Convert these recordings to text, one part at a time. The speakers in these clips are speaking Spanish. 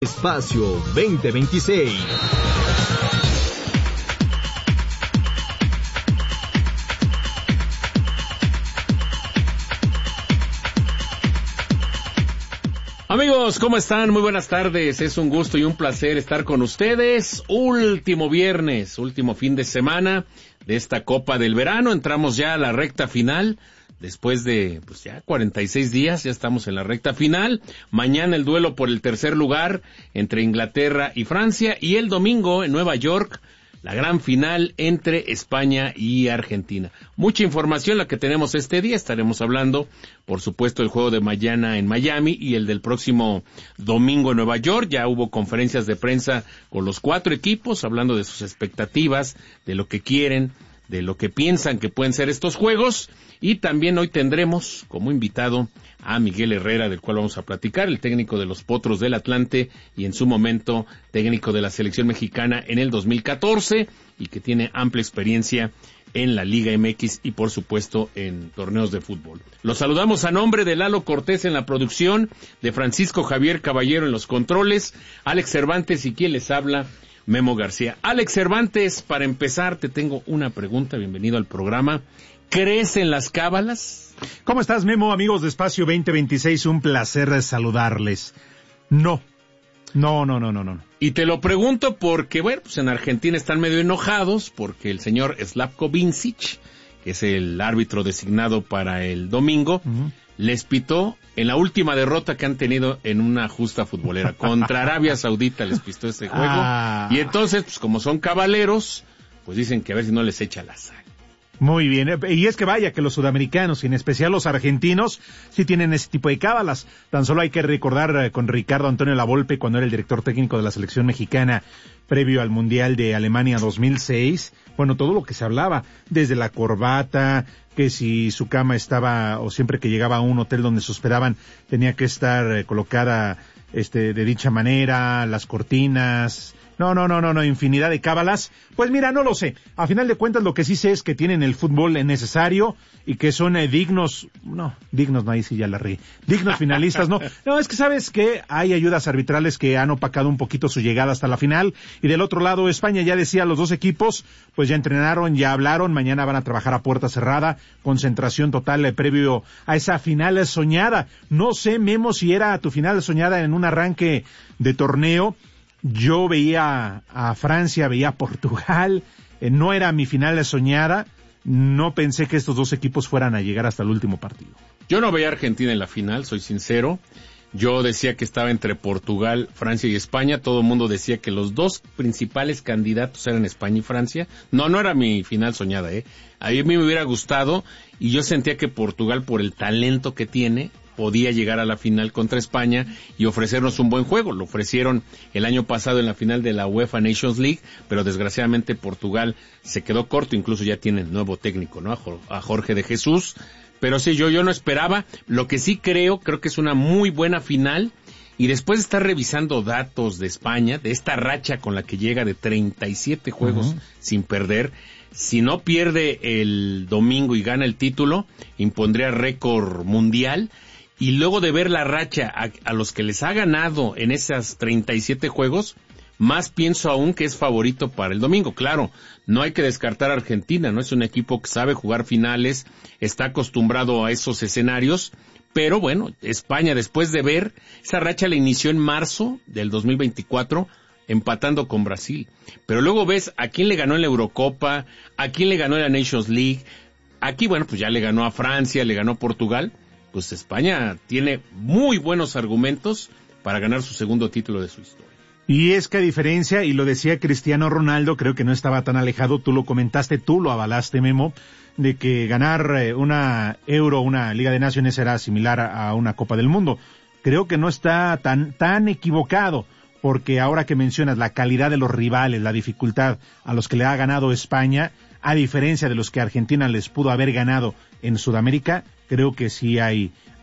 Espacio 2026. Amigos, ¿cómo están? Muy buenas tardes. Es un gusto y un placer estar con ustedes. Último viernes, último fin de semana de esta Copa del Verano. Entramos ya a la recta final. Después de, ya 46 días, ya estamos en la recta final. Mañana el duelo por el tercer lugar entre Inglaterra y Francia. Y el domingo en Nueva York, la gran final entre España y Argentina. Mucha información la que tenemos este día. Estaremos hablando, por supuesto, el juego de mañana en Miami y el del próximo domingo en Nueva York. Ya hubo conferencias de prensa con los 4 equipos, hablando de sus expectativas, de lo que quieren, de lo que piensan que pueden ser estos juegos. Y también hoy tendremos como invitado a Miguel Herrera, del cual vamos a platicar, el técnico de los Potros del Atlante y en su momento técnico de la selección mexicana en el 2014 y que tiene amplia experiencia en la Liga MX y por supuesto en torneos de fútbol. Los saludamos a nombre de Lalo Cortés en la producción, de Francisco Javier Caballero en los controles, Alex Cervantes y quien les habla, Memo García. Alex Cervantes, para empezar te tengo una pregunta, bienvenido al programa. ¿Crees en las cábalas? ¿Cómo estás, Memo? Amigos de Espacio 2026, un placer saludarles. No. Y te lo pregunto porque, en Argentina están medio enojados porque el señor Slavko Vincic, que es el árbitro designado para el domingo, les pitó en la última derrota que han tenido en una justa futbolera. Contra Arabia Saudita les pitó ese juego. Y entonces, como son cabaleros, pues dicen que a ver si no les echa la sal. Muy bien, y es que vaya que los sudamericanos, y en especial los argentinos, sí tienen ese tipo de cábalas. Tan solo hay que recordar con Ricardo Antonio Lavolpe, cuando era el director técnico de la selección mexicana, previo al Mundial de Alemania 2006, todo lo que se hablaba, desde la corbata, que si su cama estaba, o siempre que llegaba a un hotel donde se hospedaban, tenía que estar colocada de dicha manera, las cortinas. No, infinidad de cábalas. Pues mira, no lo sé. A final de cuentas lo que sí sé es que tienen el fútbol necesario y que son dignos, ahí sí ya la reí. Dignos finalistas, no. No, es que sabes que hay ayudas arbitrales que han opacado un poquito su llegada hasta la final. Y del otro lado, España ya decía, los dos equipos, pues ya entrenaron, ya hablaron, mañana van a trabajar a puerta cerrada, concentración total previo a esa final soñada. No sé, Memo, si era tu final soñada en un arranque de torneo. Yo veía a Francia, veía a Portugal, no era mi final soñada, no pensé que estos dos equipos fueran a llegar hasta el último partido. Yo no veía a Argentina en la final, soy sincero. Yo decía que estaba entre Portugal, Francia y España. Todo el mundo decía que los dos principales candidatos eran España y Francia. No era mi final soñada, A mí me hubiera gustado y yo sentía que Portugal, por el talento que tiene, podía llegar a la final contra España y ofrecernos un buen juego. Lo ofrecieron el año pasado en la final de la UEFA Nations League, pero desgraciadamente Portugal se quedó corto, incluso ya tiene nuevo técnico, a Jorge de Jesús. Pero sí, yo no esperaba. Lo que sí creo que es una muy buena final. Y después de estar revisando datos de España, de esta racha con la que llega de 37 juegos sin perder, si no pierde el domingo y gana el título, impondría récord mundial. Y luego de ver la racha a los que les ha ganado en esas 37 juegos, más pienso aún que es favorito para el domingo. Claro, no hay que descartar a Argentina, ¿no? Es un equipo que sabe jugar finales, está acostumbrado a esos escenarios, pero España, después de ver, esa racha la inició en marzo del 2024, empatando con Brasil. Pero luego ves a quién le ganó en la Eurocopa, a quién le ganó en la Nations League. Aquí, ya le ganó a Francia, le ganó a Portugal. Pues España tiene muy buenos argumentos para ganar su segundo título de su historia. Y es que a diferencia, y lo decía Cristiano Ronaldo, creo que no estaba tan alejado, tú lo comentaste, tú lo avalaste, Memo, de que ganar una Euro, una Liga de Naciones era similar a una Copa del Mundo. Creo que no está tan equivocado, porque ahora que mencionas la calidad de los rivales, la dificultad a los que le ha ganado España, a diferencia de los que Argentina les pudo haber ganado en Sudamérica, creo que sí hay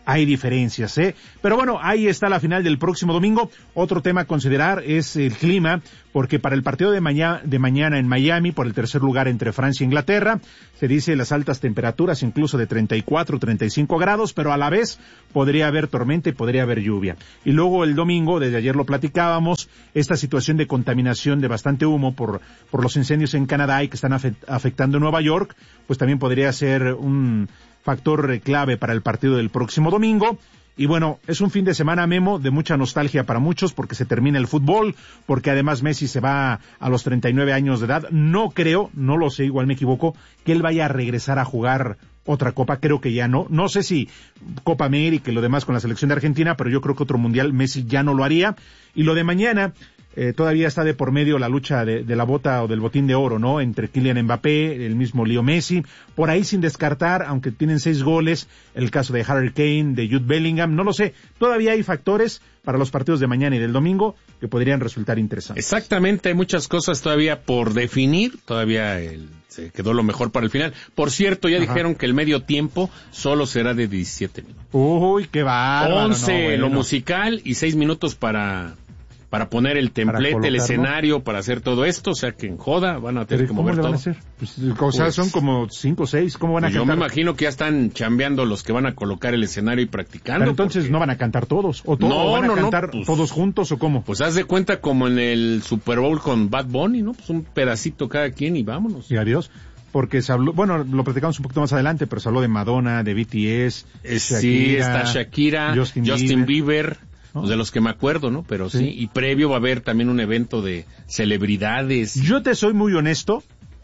hay diferencias, Pero bueno, ahí está la final del próximo domingo. Otro tema a considerar es el clima, porque para el partido de mañana en Miami, por el tercer lugar entre Francia e Inglaterra, se dice las altas temperaturas, incluso de 34, 35 grados, pero a la vez podría haber tormenta y podría haber lluvia. Y luego el domingo, desde ayer lo platicábamos, esta situación de contaminación de bastante humo por los incendios en Canadá y que están afectando Nueva York, pues también podría ser un factor clave para el partido del próximo domingo. Y bueno, es un fin de semana, Memo, de mucha nostalgia para muchos porque se termina el fútbol, porque además Messi se va a los 39 años de edad. No creo, no lo sé, igual me equivoco, que él vaya a regresar a jugar otra copa, creo que ya no. No sé si Copa América y lo demás con la selección de Argentina, pero yo creo que otro mundial Messi ya no lo haría. Y lo de mañana, todavía está de por medio la lucha de la bota o del botín de oro, ¿no? Entre Kylian Mbappé, el mismo Leo Messi, por ahí sin descartar, aunque tienen 6 goles, el caso de Harry Kane, de Jude Bellingham, no lo sé. Todavía hay factores para los partidos de mañana y del domingo que podrían resultar interesantes. Exactamente, hay muchas cosas todavía por definir, todavía se quedó lo mejor para el final. Por cierto, ya dijeron que el medio tiempo solo será de 17 minutos. Uy, qué bárbaro. 11 lo musical y 6 minutos para poner el templete, el escenario, para hacer todo esto, o sea que en joda van a tener que mover todo. ¿Cómo le van a hacer? Pues, son como 5 o 6, ¿cómo van a cantar? Yo me imagino que ya están chambeando los que van a colocar el escenario y practicando. Pero entonces no van a cantar todos, o van a cantar todos juntos, ¿o cómo? Pues haz de cuenta como en el Super Bowl con Bad Bunny, ¿no? Pues un pedacito cada quien y vámonos. Y adiós. Porque se habló, bueno, lo platicamos un poquito más adelante, pero se habló de Madonna, de BTS, Shakira, sí, está Shakira, Justin Bieber. Pues de los que me acuerdo, ¿no? Pero sí, y previo va a haber también un evento de celebridades. Yo te soy muy honesto,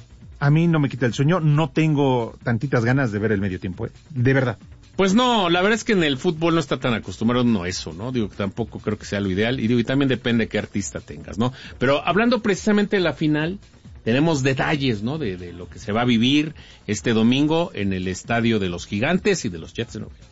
a mí no me quita el sueño, no tengo tantitas ganas de ver el medio tiempo, de verdad. Pues no, la verdad es que en el fútbol no está tan acostumbrado a eso, ¿no? Digo que tampoco creo que sea lo ideal, y también depende de qué artista tengas, ¿no? Pero hablando precisamente de la final, tenemos detalles, ¿no? De lo que se va a vivir este domingo en el estadio de los Gigantes y de los Jets de Nueva York.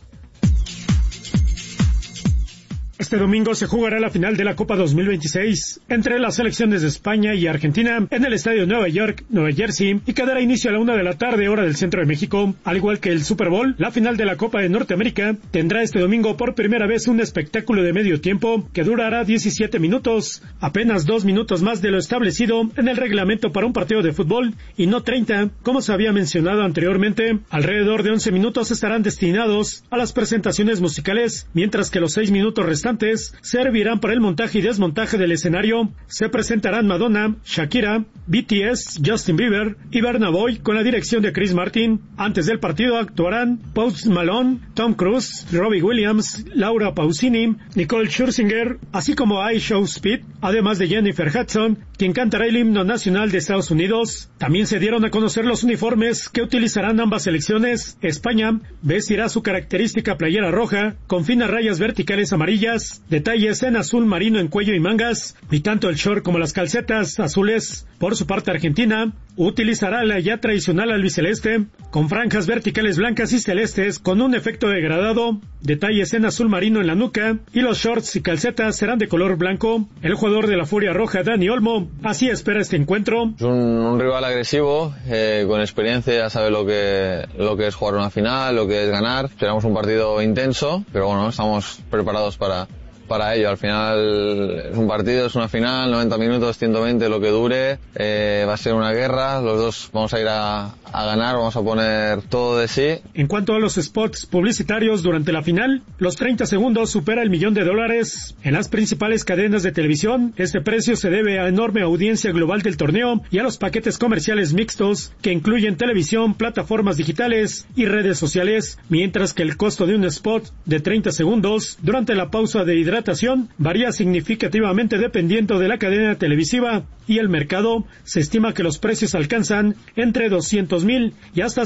Este domingo se jugará la final de la Copa 2026 entre las selecciones de España y Argentina en el estadio de Nueva York, Nueva Jersey, y que dará inicio a la 1 de la tarde, hora del centro de México. Al igual que el Super Bowl, la final de la Copa de Norteamérica tendrá este domingo por primera vez un espectáculo de medio tiempo que durará 17 minutos, apenas 2 minutos más de lo establecido en el reglamento para un partido de fútbol, y no 30, como se había mencionado anteriormente. Alrededor de 11 minutos estarán destinados a las presentaciones musicales, mientras que los 6 minutos restantes servirán para el montaje y desmontaje del escenario. Se presentarán Madonna, Shakira, BTS, Justin Bieber y Burna Boy con la dirección de Chris Martin. Antes del partido actuarán Post Malone, Tom Cruise, Robbie Williams, Laura Pausini, Nicole Scherzinger, así como iShow Speed, además de Jennifer Hudson, quien cantará el himno nacional de Estados Unidos. También se dieron a conocer los uniformes que utilizarán ambas selecciones. España vestirá su característica playera roja con finas rayas verticales amarillas, detalles en azul marino en cuello y mangas, y tanto el short como las calcetas azules. Por su parte, Argentina utilizará la ya tradicional albiceleste con franjas verticales blancas y celestes con un efecto degradado, detalles en azul marino en la nuca, y los shorts y calcetas serán de color blanco. El jugador de la Furia Roja, Dani Olmo, así espera este encuentro. Es un rival agresivo, con experiencia, ya sabe lo que es jugar una final, lo que es ganar. Esperamos un partido intenso, pero bueno, estamos preparados para ello. Al final es un partido, es una final, 90 minutos, 120, lo que dure, va a ser una guerra, los dos vamos a ir a ganar, vamos a poner todo de sí. En cuanto a los spots publicitarios durante la final, los 30 segundos supera $1,000,000 en las principales cadenas de televisión. Este precio se debe a enorme audiencia global del torneo y a los paquetes comerciales mixtos que incluyen televisión, plataformas digitales y redes sociales, mientras que el costo de un spot de 30 segundos durante la pausa de hidratación varía significativamente dependiendo de la cadena televisiva y el mercado. Se estima que los precios alcanzan entre $200,000 y hasta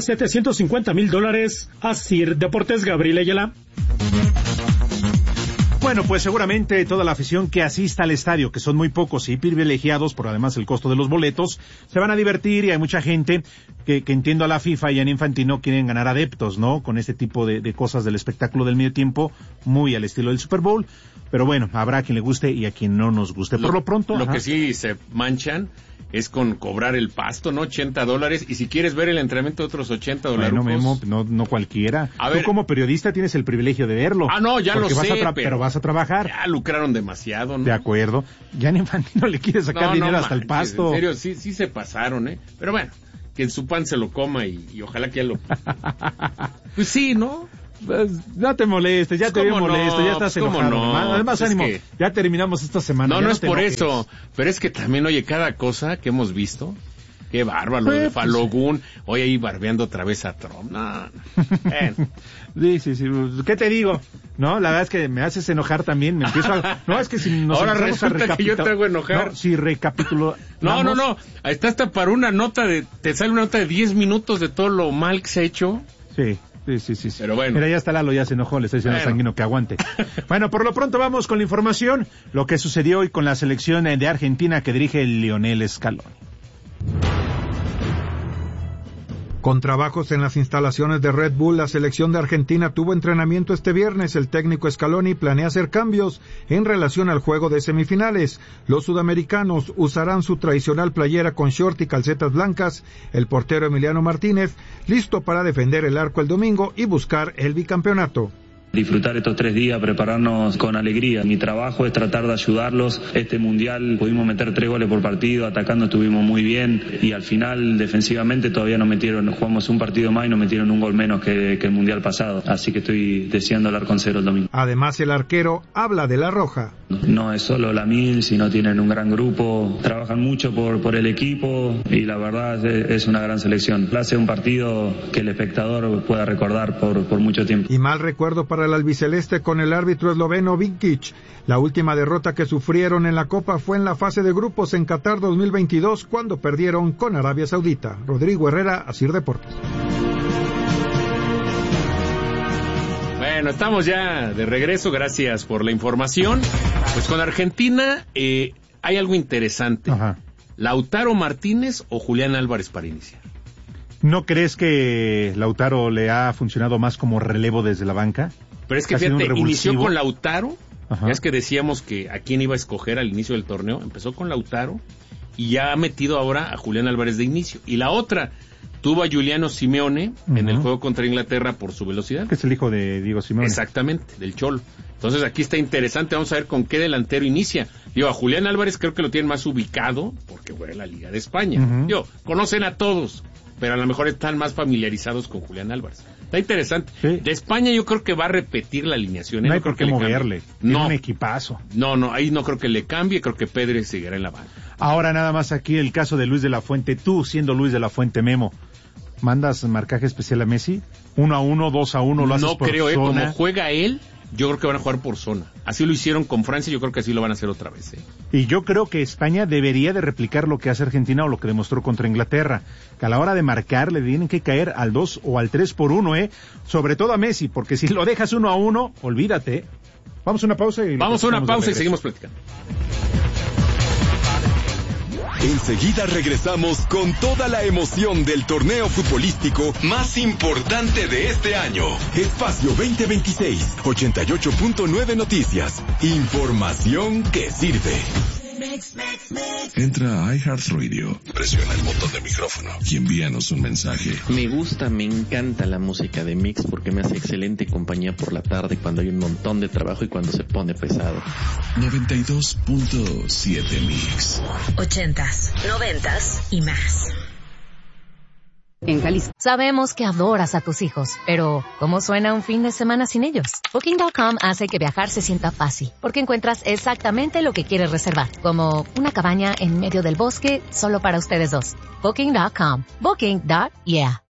$750,000. Asir Deportes, Gabriel Ayala. Bueno, pues seguramente toda la afición que asista al estadio, que son muy pocos y privilegiados por además el costo de los boletos, se van a divertir, y hay mucha gente que entiendo a la FIFA y a Infantino quieren ganar adeptos, ¿no? Con este tipo de cosas del espectáculo del medio tiempo, muy al estilo del Super Bowl. Pero bueno, habrá a quien le guste y a quien no nos guste. Por lo pronto... Lo que sí se manchan es con cobrar el pasto, ¿no? $80, y si quieres ver el entrenamiento, otros $80. Bueno, Memo, no cualquiera. A ver, tú como periodista tienes el privilegio de verlo. No, ya lo sé, pero vas a trabajar. Ya lucraron demasiado, ¿no? De acuerdo. Ya ni Infantino le quiere sacar dinero hasta el pasto. En serio, sí se pasaron, ¿eh? Pero bueno, que en su pan se lo coma y ojalá que ya lo... Pues sí, ¿no? Pues, no te molestes, ya te veo molesto, ya estás enojado. No? Además, Pues ánimo, ya terminamos esta semana. No es por eso, pero es que también, oye, cada cosa que hemos visto, qué bárbaro, lo de Falogún, hoy ahí barbeando otra vez a Trump, Sí, ¿qué te digo? No, la verdad es que me haces enojar también, me empiezo a... No, es que si nos ahora resulta que yo te hago enojar. No, si recapitulo... No, está hasta para una nota te sale una nota de 10 minutos de todo lo mal que se ha hecho. Sí. Pero bueno. Mira, ya está Lalo, ya se enojó, le estoy diciendo a Sanguino que aguante. Bueno, por lo pronto vamos con la información, lo que sucedió hoy con la selección de Argentina que dirige Lionel Scaloni. Con trabajos en las instalaciones de Red Bull, la selección de Argentina tuvo entrenamiento este viernes. El técnico Scaloni planea hacer cambios en relación al juego de semifinales. Los sudamericanos usarán su tradicional playera con short y calcetas blancas. El portero Emiliano Martínez, listo para defender el arco el domingo y buscar el bicampeonato. Disfrutar estos 3 días, prepararnos con alegría. Mi trabajo es tratar de ayudarlos. Este mundial pudimos meter 3 goles por partido, atacando estuvimos muy bien y al final defensivamente todavía jugamos un partido más y nos metieron un gol menos que el mundial pasado. Así que estoy deseando hablar con Cero el domingo. Además, el arquero habla de La Roja. No es solo la Mil, sino tienen un gran grupo, trabajan mucho por el equipo y la verdad es una gran selección. Hace un partido que el espectador pueda recordar por mucho tiempo. Y mal recuerdo para el albiceleste con el árbitro esloveno Vinkic. La última derrota que sufrieron en la Copa fue en la fase de grupos en Qatar 2022 cuando perdieron con Arabia Saudita. Rodrigo Herrera, Asir Deportes. Bueno, estamos ya de regreso, gracias por la información. Pues con Argentina hay algo interesante. Ajá. ¿Lautaro Martínez o Julián Álvarez para iniciar? ¿No crees que Lautaro le ha funcionado más como relevo desde la banca? Pero es que fíjate, inició con Lautaro. Ya es que decíamos que a quién iba a escoger al inicio del torneo. Empezó con Lautaro y ya ha metido ahora a Julián Álvarez de inicio. Y la otra, tuvo a Giuliano Simeone en el juego contra Inglaterra por su velocidad. Que es el hijo de Diego Simeone. Exactamente, del Cholo. Entonces aquí está interesante, vamos a ver con qué delantero inicia. A Julián Álvarez creo que lo tienen más ubicado porque juega en la Liga de España. Conocen a todos, pero a lo mejor están más familiarizados con Julián Álvarez. Está interesante. Sí. De España yo creo que va a repetir la alineación. No hay por qué moverle. No. Es un equipazo. No, ahí no creo que le cambie, creo que Pedri seguirá en la banca. Ahora nada más aquí el caso de Luis de la Fuente. Tú, siendo Luis de la Fuente, Memo, ¿mandas marcaje especial a Messi? 1-1, 2-1, lo haces no por creo, zona. Como juega él, yo creo que van a jugar por zona. Así lo hicieron con Francia, yo creo que así lo van a hacer otra vez. Y yo creo que España debería de replicar lo que hace Argentina o lo que demostró contra Inglaterra, que a la hora de marcar le tienen que caer al 2 o al 3-1, sobre todo a Messi, porque si lo dejas 1-1, olvídate. Vamos a una pausa y seguimos platicando. Enseguida regresamos con toda la emoción del torneo futbolístico más importante de este año. Espacio 2026, 88.9 Noticias. Información que sirve. Entra a iHeartRadio, presiona el botón de micrófono y envíanos un mensaje. Me encanta la música de Mix porque me hace excelente compañía por la tarde cuando hay un montón de trabajo y cuando se pone pesado. 92.7 Mix. 80s, 90s y más. En Jalisco. Sabemos que adoras a tus hijos, pero ¿cómo suena un fin de semana sin ellos? Booking.com hace que viajar se sienta fácil, porque encuentras exactamente lo que quieres reservar, como una cabaña en medio del bosque solo para ustedes dos. Booking.com. Booking.yeah.